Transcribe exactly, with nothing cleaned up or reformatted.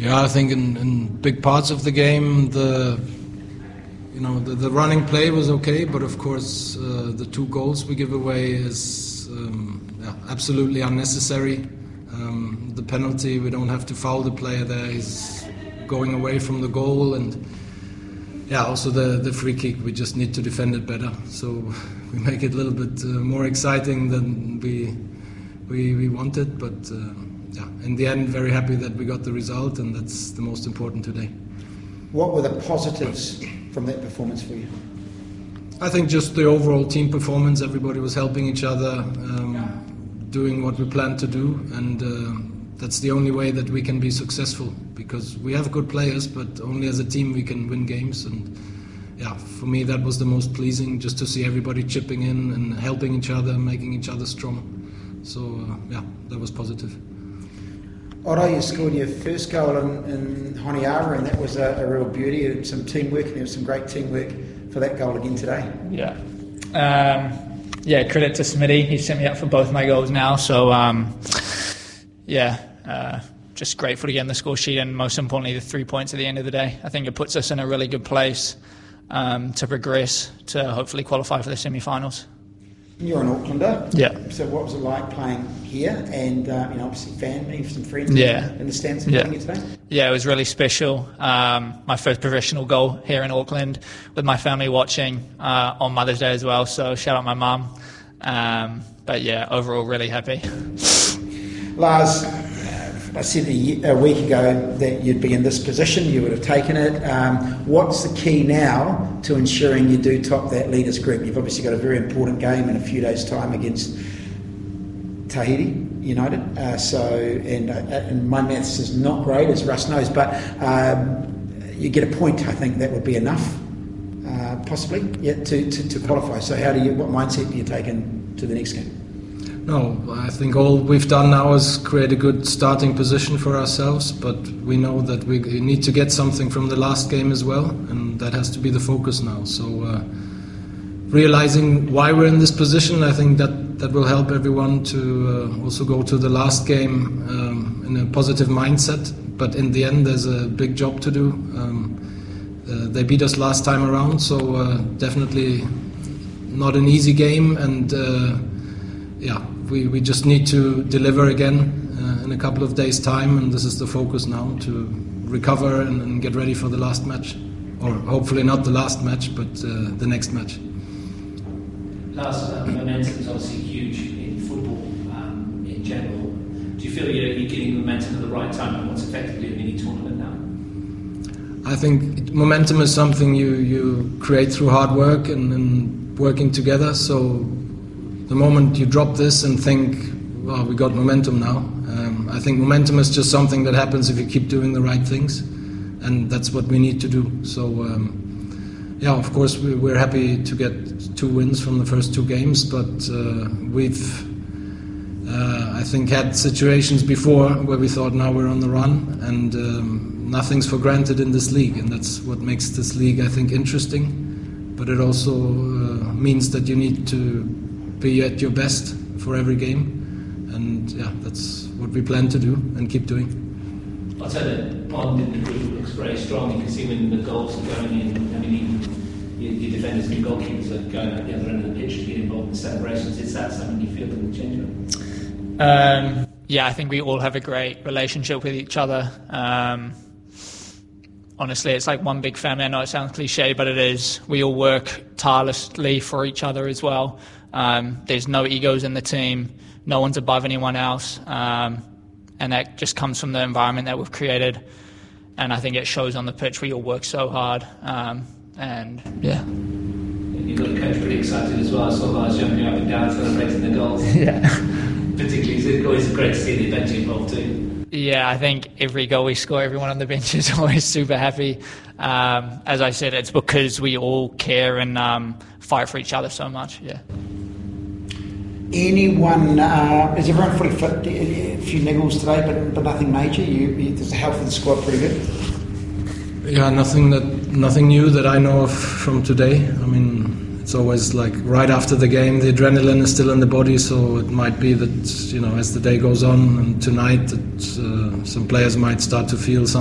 Yeah, I think in, in big parts of the game, the you know the, the running play was okay, but of course uh, the two goals we give away is um, yeah, absolutely unnecessary. Um, the penalty, we don't have to foul the player there. He's going away from the goal, and yeah, also the, the free kick, we just need to defend it better. So we make it a little bit uh, more exciting than we we, we wanted, but uh, yeah, in the end, very happy that we got the result, and that's the most important today. What were the positives from that performance for you? I think just the overall team performance. Everybody was helping each other, um, doing what we planned to do, and uh, that's the only way that we can be successful, because we have good players, but only as a team we can win games. And yeah, for me that was the most pleasing, just to see everybody chipping in and helping each other, making each other strong. So uh, yeah, that was positive. Otto, you scored your first goal in, in Honiara, and that was a, a real beauty. It was some teamwork, and there was some great teamwork for that goal again today. Yeah. Um, yeah, credit to Smitty. He sent me up for both my goals now. So, um, yeah, uh, just grateful to get on the score sheet, and most importantly, the three points at the end of the day. I think it puts us in a really good place um, to progress, to hopefully qualify for the semi-finals. You're an Aucklander. Yeah. So what was it like playing here, and uh, you know, obviously family, some friends yeah. in the stands supporting yeah. you today? Yeah, it was really special. Um, my first professional goal here in Auckland, with my family watching uh, on Mother's Day as well. So shout out my mum. Um, but yeah, overall really happy. Lars, I said a week ago that you'd be in this position, you would have taken it. Um, what's the key now to ensuring you do top that leaders group? You've obviously got a very important game in a few days' time against Tahiti United. Uh, so, and, uh, and my maths is not great, as Russ knows, but um, you get a point. I think that would be enough, uh, possibly, yeah, to, to, to qualify. So, how do you? What mindset do you take into the next game? No, I think all we've done now is create a good starting position for ourselves, but we know that we need to get something from the last game as well, and that has to be the focus now. So uh, realizing why we're in this position, I think that, that will help everyone to uh, also go to the last game um, in a positive mindset. But in the end, there's a big job to do. Um, uh, they beat us last time around, so uh, definitely not an easy game, and uh, yeah, we, we just need to deliver again uh, in a couple of days' time, and this is the focus now, to recover and, and get ready for the last match. Or hopefully not the last match, but uh, the next match. Lars, uh, momentum is obviously huge in football um, in general. Do you feel you're, you're getting momentum at the right time, and what's effectively a mini tournament now? I think momentum is something you, you create through hard work and, and working together. So the moment you drop this and think, well, we got momentum now, um, I think momentum is just something that happens if you keep doing the right things, and that's what we need to do. So um, yeah, of course we, we're happy to get two wins from the first two games, but uh, we've uh, I think had situations before where we thought now we're on the run, and um, nothing's for granted in this league, and that's what makes this league, I think, interesting. But it also uh, means that you need to be at your best for every game, and yeah, that's what we plan to do and keep doing. I'd say that bond in the group looks very strong. You can see when the goals are going in, I mean, even your, your defenders and goalkeepers are going at the other end of the pitch to get involved in the celebrations. Is that something you feel that will change it? Um, yeah, I think we all have a great relationship with each other. Um, honestly, it's like one big family. I know it sounds cliche, but it is. We all work tirelessly for each other as well. Um, there's no egos in the team. No one's above anyone else. Um, and that just comes from the environment that we've created. And I think it shows on the pitch. We all work so hard. Um, and, yeah. You've got a coach pretty excited as well. I saw Lars jumping up and down celebrating the goals. Yeah. Particularly, it's always great to see the bench involved too. Yeah, I think every goal we score, everyone on the bench is always super happy. Um, as I said, it's because we all care and um, fight for each other so much, yeah. Anyone, uh, is everyone fully fit? A few niggles today, but but nothing major. You, you, does the health of the squad pretty good? Yeah, nothing that nothing new that I know of from today. I mean, it's always like right after the game, the adrenaline is still in the body, so it might be that, you know, as the day goes on and tonight, that uh, some players might start to feel some.